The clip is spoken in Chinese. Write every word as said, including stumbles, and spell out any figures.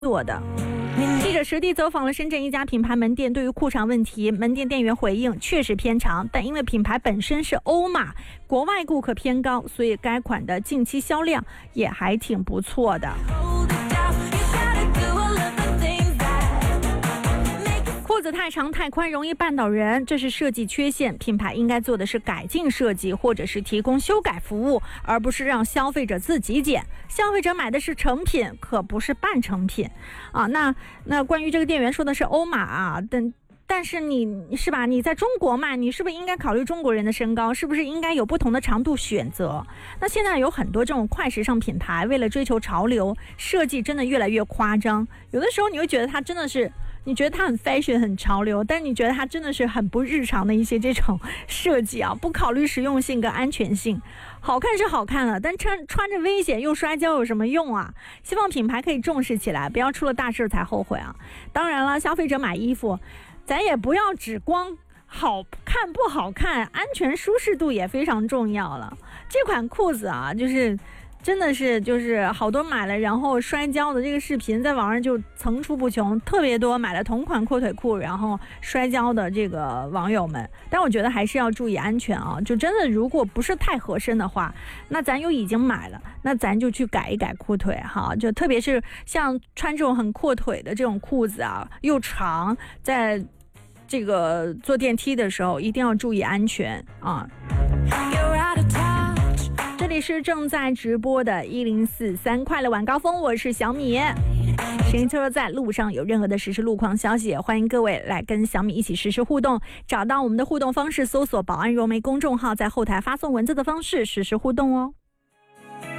做的。记者实地走访了深圳一家品牌门店，对于裤长问题，门店店员回应确实偏长，但因为品牌本身是欧码，国外顾客偏高，所以该款的近期销量也还挺不错的。裤子太长太宽容易绊倒人，这是设计缺陷，品牌应该做的是改进设计，或者是提供修改服务，而不是让消费者自己剪。消费者买的是成品，可不是半成品啊。那那关于这个店员说的是欧码啊，但但是你是吧？你在中国卖，你是不是应该考虑中国人的身高？是不是应该有不同的长度选择？那现在有很多这种快时尚品牌，为了追求潮流，设计真的越来越夸张。有的时候你会觉得它真的是，你觉得它很 fashion 很潮流，但你觉得它真的是很不日常的一些这种设计啊，不考虑实用性跟安全性。好看是好看了，但穿穿着危险又摔跤有什么用啊？希望品牌可以重视起来，不要出了大事才后悔啊。当然了，消费者买衣服咱也不要只光好看不好看，安全舒适度也非常重要了。这款裤子啊，就是真的是就是好多买了然后摔跤的这个视频在网上就层出不穷，特别多买了同款阔腿裤然后摔跤的这个网友们。但我觉得还是要注意安全啊，就真的如果不是太合身的话，那咱又已经买了，那咱就去改一改裤腿哈，就特别是像穿这种很阔腿的这种裤子啊，又长，在这个坐电梯的时候一定要注意安全啊。这里是正在直播的一零四三快乐晚高峰，我是小米。谁车在路上有任何的实时路况消息，欢迎各位来跟小米一起实时互动。找到我们的互动方式，搜索保安柔媒公众号，在后台发送文字的方式实时互动哦。